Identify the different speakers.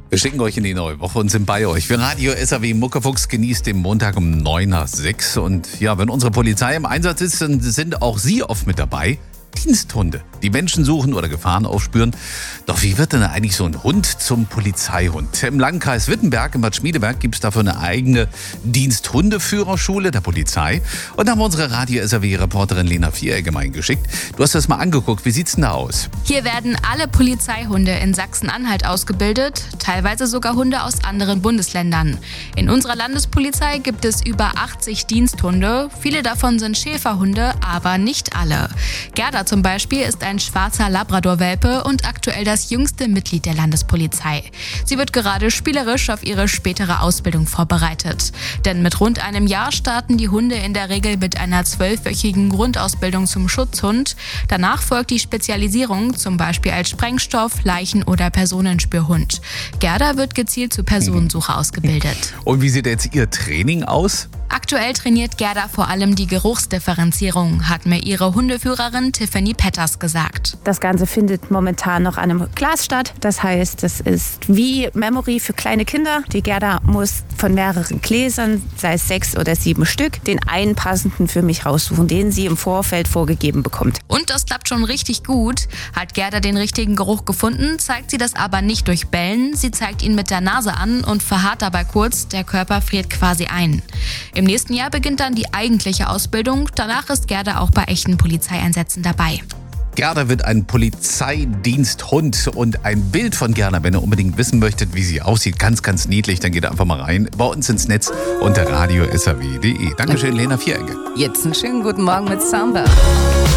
Speaker 1: Wir schicken euch in die neue Woche und sind bei euch. Für Radio SAW Muckefuchs genießt den Montag um 6:09. Und ja, wenn unsere Polizei im Einsatz ist, dann sind auch Sie oft mit dabei. Diensthunde, die Menschen suchen oder Gefahren aufspüren. Doch wie wird denn eigentlich so ein Hund zum Polizeihund? Im Landkreis Wittenberg, in Bad Schmiedeberg, gibt es dafür eine eigene Diensthundeführerschule der Polizei. Und da haben wir unsere Radio SAW-Reporterin Lena Vieregge mal geschickt. Du hast das mal angeguckt. Wie sieht's denn da aus?
Speaker 2: Hier werden alle Polizeihunde in Sachsen-Anhalt ausgebildet, teilweise sogar Hunde aus anderen Bundesländern. In unserer Landespolizei gibt es über 80 Diensthunde. Viele davon sind Schäferhunde, aber nicht alle. Gerda zum Beispiel ist ein schwarzer Labrador-Welpe und aktuell das jüngste Mitglied der Landespolizei. Sie wird gerade spielerisch auf ihre spätere Ausbildung vorbereitet. Denn mit rund einem Jahr starten die Hunde in der Regel mit einer 12-wöchigen Grundausbildung zum Schutzhund. Danach folgt die Spezialisierung, zum Beispiel als Sprengstoff-, Leichen- oder Personenspürhund. Gerda wird gezielt zur Personensuche ausgebildet.
Speaker 1: Und wie sieht jetzt Ihr Training aus?
Speaker 2: Aktuell trainiert Gerda vor allem die Geruchsdifferenzierung, hat mir ihre Hundeführerin Tiffany Petters gesagt.
Speaker 3: Das Ganze findet momentan noch an einem Glas statt. Das heißt, es ist wie Memory für kleine Kinder. Die Gerda muss von mehreren Gläsern, sei es 6 oder 7 Stück, den einen passenden für mich raussuchen, den sie im Vorfeld vorgegeben bekommt.
Speaker 2: Und das klappt schon richtig gut. Hat Gerda den richtigen Geruch gefunden, zeigt sie das aber nicht durch Bellen. Sie zeigt ihn mit der Nase an und verharrt dabei kurz. Der Körper friert quasi ein. Im nächsten Jahr beginnt dann die eigentliche Ausbildung. Danach ist Gerda auch bei echten Polizeieinsätzen dabei.
Speaker 1: Gerda wird ein Polizeidiensthund und ein Bild von Gerda, wenn ihr unbedingt wissen möchtet, wie sie aussieht, ganz, ganz niedlich, dann geht einfach mal rein bei uns ins Netz unter radio-saw.de. Dankeschön, Lena Vieregge.
Speaker 4: Jetzt einen schönen guten Morgen mit Samba.